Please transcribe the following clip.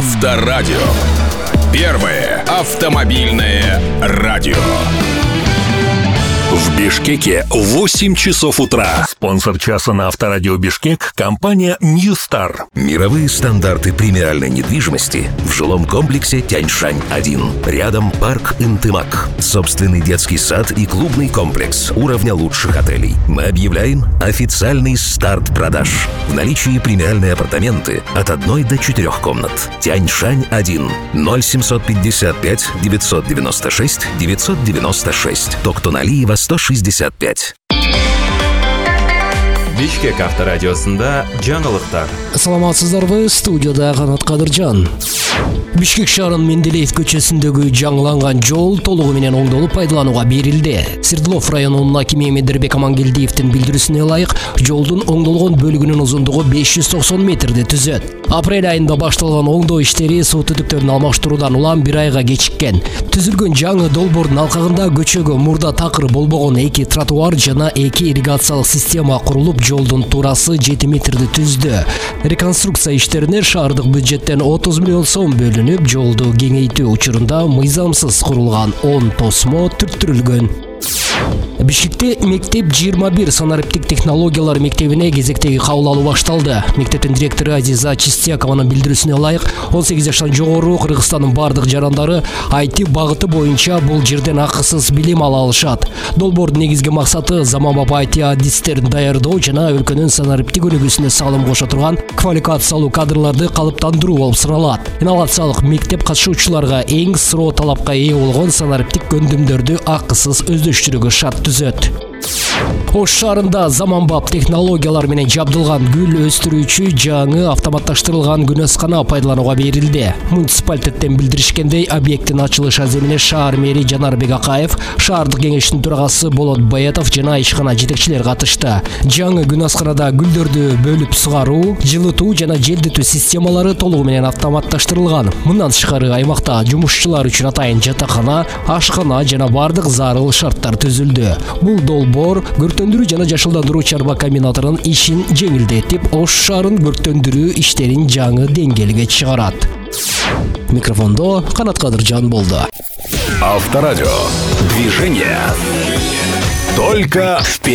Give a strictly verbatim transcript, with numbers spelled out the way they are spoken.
Авторадио. Первое автомобильное радио. В Бишкеке восемь часов утра. Спонсор часа на Авторадио Бишкек — компания Ньюстар. Мировые стандарты премиальной недвижимости в жилом комплексе Тяньшань один. Рядом парк Интымак. Собственный детский сад и клубный комплекс уровня лучших отелей. Мы объявляем официальный старт продаж. В наличии премиальные апартаменты от одной до четырех комнат. Тяньшань один. ноль семьсот пятьдесят пять девятьсот девяносто шесть девятьсот девяносто шесть. Токтоналиева сто шестьдесят пять. Бишкек авторадиосында жаңылыктар. Саламатсыздарбы, студияда Канат Кадыржан. Бишкек шаарынын Менделеев көчөсүндөгү жаңыланган жол толугу менен оңдолуп пайдаланууга берилди. Свердлов районунун акими Медербек Амангелдиевдин билдирүүсүнө ылайык, жолдун оңдолгон бөлүгүнүн узундугу беш жүз токсон метрди түзөт. Апрель айында башталган оңдоо иштери суу түтүктөрүн алмаштыруудан улам бир айга кечиккен. Түзүлгөн жаңы долбоордун алкагында көчөгө мурда такыр болбогон эки тротуар жана эки ирригациялык система курулуп, жолдун туурасы жети метрди түздү. Реконструкция иштерине шаардык бюджеттен отуз миллион сом бөлүнүп, жолду кеңейтүү учурунда мыйзамсыз курулган он тосмо түрттүрүлгөн. Бишкекте мектеп жыйырма бир санариптик технологиялар мектебине кезектеги кабыл алуу башталды. Мектептин директору Азиза Чистякованын билдирүүсүнө ылайык, он сегиз жаштан жогору Кыргызстандын бардык жарандары ай ти багыты боюнча бул жерден акысыз билим ала алышат. Долбоордун негизги максаты заманбап ай ти адистерин даярдоо жана өлкөнүн санариптик өнүгүүсүнө салым кошо турган квалификациялуу кадрларды калыптандыруу болуп саналат. Инновациялык мектеп катышуучуларга эң суроо талапка ээ болгон санариптик көндүмдөрдү акысыз өздөштүрүүгө шарт түзөт. Ош шаарында заманбап технологиялар менен жабдылган гүл өстүрүүчү жаңы автоматташтырылган күнөскана пайдаланууга берилди. Муниципалитеттен билдиришкендей, объекттин ачылыш аземине шаар мэри Жанарбек Акаев, шаардык кеңештин төрагасы Болот Баятов жана ишкана жетекчилер катышты. Жаңы күнөсканада гүлдөрдү бөлүп сугаруу, жылытуу жана желдетүү системалары толугу менен автоматташтырылган. Мындан тышкары аймакта жумушчулар үчүн атайын жатакана, ашкана жана бардык зарыл шарттар түзүлдү. Бул долбоор көрктөндүрүү жана жашылдандыруу чарба комбинатынын ишин жеңилдетип, Ош шаарын көрктөндүрүү иштерин жаңы деңгээлге чыгарат. Микрофондо Канат Кадыржан болду. Авторадио. Движение. Только вперед.